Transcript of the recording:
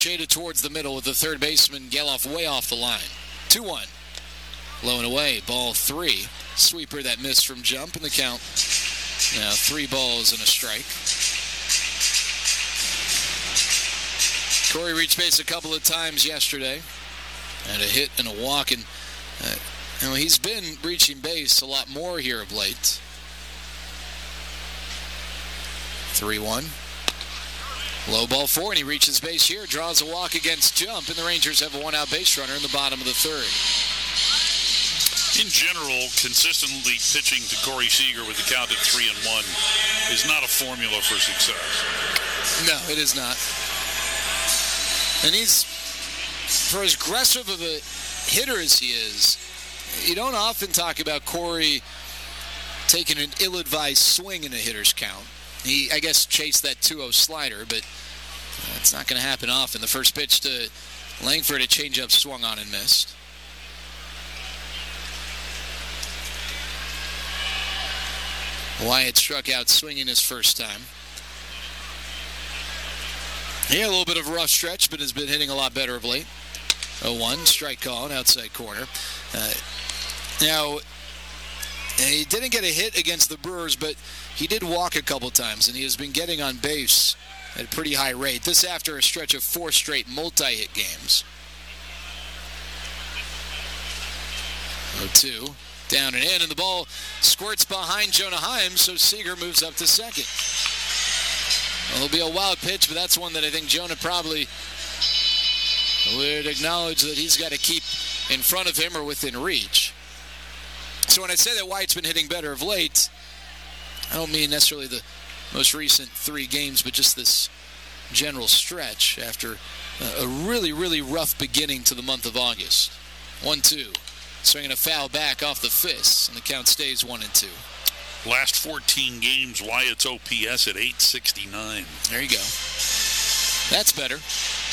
shaded towards the middle with the third baseman Geloff way off the line. 2-1. Low and away, ball 3. Sweeper that missed from jump, and the count now 3 balls and a strike. Corey reached base a couple of times yesterday. Had a hit and a walk, and he's been reaching base a lot more here of late. 3-1. Low ball 4, and he reaches base here, draws a walk against jump, and the Rangers have a 1-out base runner in the bottom of the 3rd. In general, consistently pitching to Corey Seager with the count at 3-1 is not a formula for success. No, it is not. And he's, for as aggressive of a hitter as he is, you don't often talk about Corey taking an ill-advised swing in a hitter's count. He, I guess, chased that 2-0 slider, but it's not going to happen often. The first pitch to Langford, a changeup swung on and missed. Wyatt struck out swinging his first time. Yeah, a little bit of a rough stretch, but has been hitting a lot better of late. 0-1, strike call, an outside corner. Now, he didn't get a hit against the Brewers, but he did walk a couple times, and he has been getting on base at a pretty high rate. This after a stretch of 4 straight multi-hit games. 0-2, down and in, and the ball squirts behind Jonah Heim, so Seager moves up to second. Well, it'll be a wild pitch, but that's one that I think Jonah probably would acknowledge that he's got to keep in front of him or within reach. So when I say that Wyatt's been hitting better of late, I don't mean necessarily the most recent 3 games, but just this general stretch after a really, really rough beginning to the month of August. 1-2. Swinging a foul back off the fists, and the count stays 1-2. Last 14 games, Wyatt's OPS at .869. There you go. That's better.